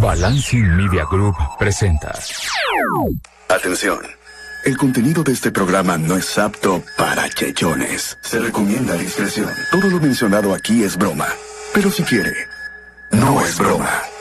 Balancing Media Group presenta. Atención. El contenido de este programa no es apto para chechones. Se recomienda discreción. Todo lo mencionado aquí es broma. Pero si quiere, no es broma.